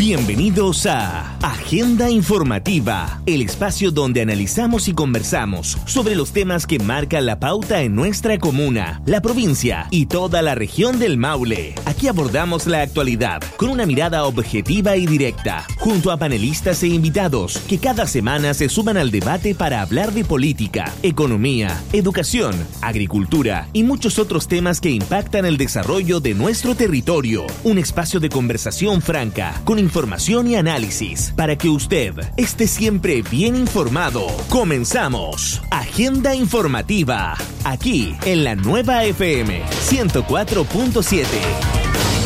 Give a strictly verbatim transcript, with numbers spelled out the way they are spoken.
Bienvenidos a Agenda Informativa, el espacio donde analizamos y conversamos sobre los temas que marcan la pauta en nuestra comuna, la provincia y toda la región del Maule. Aquí abordamos la actualidad con una mirada objetiva y directa, junto a panelistas e invitados que cada semana se suman al debate para hablar de política, economía, educación, agricultura y muchos otros temas que impactan el desarrollo de nuestro territorio. Un espacio de conversación franca, con información y análisis, para que usted esté siempre bien informado. Comenzamos Agenda Informativa, aquí en la Nueva F M ciento cuatro punto siete.